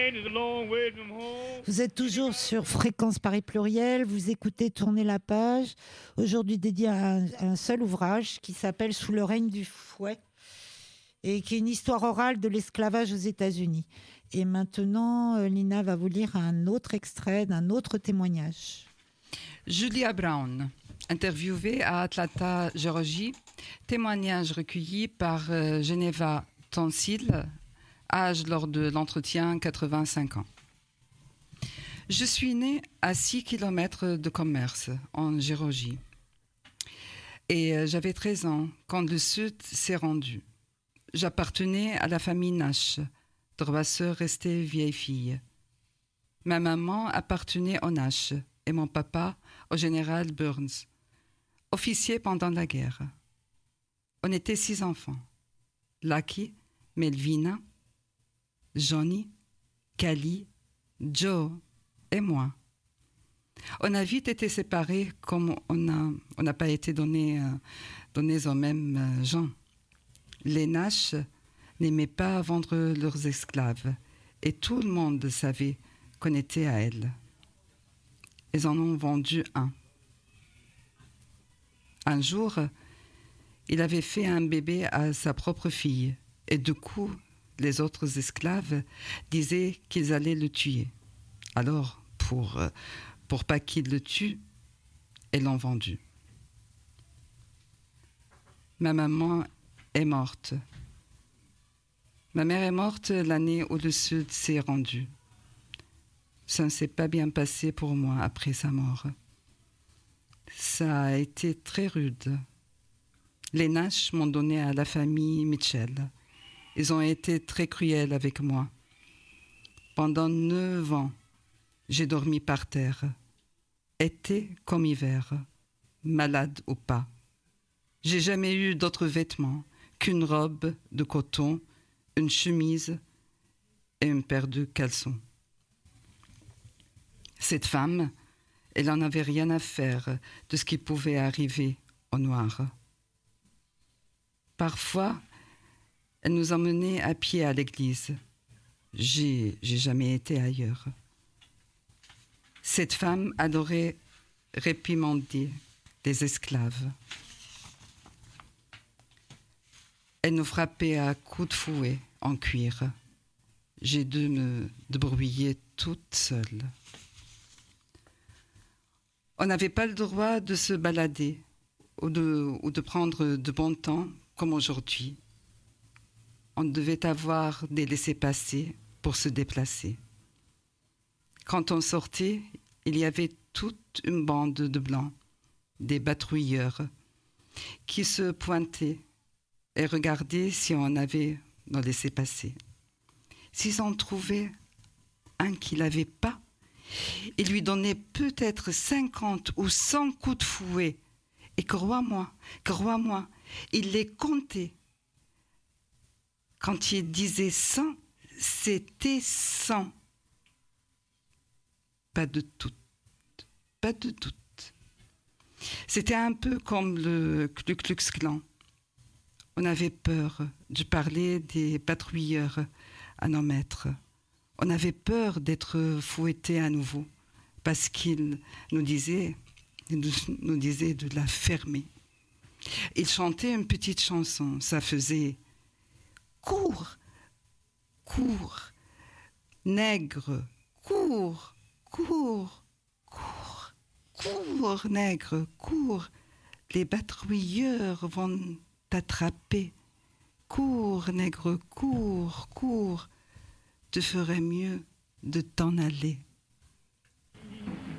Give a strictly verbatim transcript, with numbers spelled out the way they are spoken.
Vous êtes toujours sur Fréquence Paris Pluriel, vous écoutez Tourner la page, aujourd'hui dédié à un, à un seul ouvrage qui s'appelle Sous le règne du fouet et qui est une histoire orale de l'esclavage aux États-Unis. Et maintenant, Lina va vous lire un autre extrait d'un autre témoignage. Julia Brown, interviewée à Atlanta, Géorgie, témoignage recueilli par euh, Geneva Tansil, âge lors de l'entretien quatre-vingt-cinq ans. Je suis née à six kilomètres de Commerce, en Géorgie. Et euh, j'avais treize ans quand le Sud s'est rendu. J'appartenais à la famille Nash, trois sœurs restées vieilles filles. Ma maman appartenait au Nash et mon papa au général Burns, officier pendant la guerre. On était six enfants. Lucky, Melvina, Johnny, Cali, Joe et moi. On a vite été séparés comme on n'a on n'a pas été donnés, euh, donnés aux mêmes euh, gens. Les Nash n'aimaient pas vendre leurs esclaves et tout le monde savait qu'on était à elles. Ils en ont vendu un. Un jour, il avait fait un bébé à sa propre fille et du coup, les autres esclaves disaient qu'ils allaient le tuer. Alors, pour, pour pas qu'ils le tuent, ils l'ont vendu. Ma maman est morte. Ma mère est morte l'année où le Sud s'est rendu. Ça ne s'est pas bien passé pour moi après sa mort. Ça a été très rude. Les Nash m'ont donné à la famille Mitchell. Ils ont été très cruels avec moi. Pendant neuf ans, j'ai dormi par terre, été comme hiver, malade ou pas. J'ai jamais eu d'autres vêtements qu'une robe de coton, une chemise et une paire de caleçons. Cette femme, elle n'en avait rien à faire de ce qui pouvait arriver au noir. Parfois, elle nous emmenait à pied à l'église. J'ai, j'ai jamais été ailleurs. Cette femme adorait réprimander les esclaves. Elle nous frappait à coups de fouet en cuir. J'ai dû me débrouiller toute seule. On n'avait pas le droit de se balader ou de, ou de prendre de bon temps comme aujourd'hui. On devait avoir des laissez-passer pour se déplacer. Quand on sortait, il y avait toute une bande de blancs, des patrouilleurs, qui se pointaient et regardaient si on avait nos laissez-passer. S'ils en trouvaient un qui l'avait pas, ils lui donnaient peut-être cinquante ou cent coups de fouet. Et crois-moi, crois-moi, il les comptait. Quand il disait cent, c'était cent. Pas de doute, pas de doute. C'était un peu comme le Ku Klux Klan. On avait peur de parler des patrouilleurs à nos maîtres. On avait peur d'être fouettés à nouveau parce qu'ils nous disaient, nous disaient de la fermer. Ils chantaient une petite chanson, ça faisait « Cours, cours, nègre, cours, cours, cours, cours, nègre, cours, les patrouilleurs vont t'attraper. Cours, nègre, cours, cours, te ferais mieux de t'en aller. »